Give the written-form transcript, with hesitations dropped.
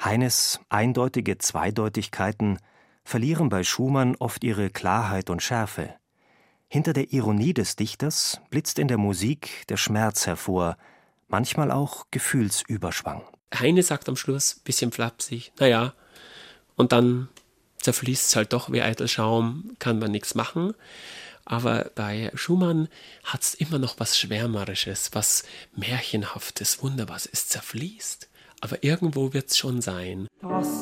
Heines eindeutige Zweideutigkeiten verlieren bei Schumann oft ihre Klarheit und Schärfe. Hinter der Ironie des Dichters blitzt in der Musik der Schmerz hervor, manchmal auch Gefühlsüberschwang. Heine sagt am Schluss, bisschen flapsig, naja, und dann zerfließt es halt doch wie Eitelschaum, kann man nichts machen. Aber bei Schumann hat es immer noch was Schwärmerisches, was Märchenhaftes, Wunderbares. Es zerfließt, aber irgendwo wird es schon sein. Das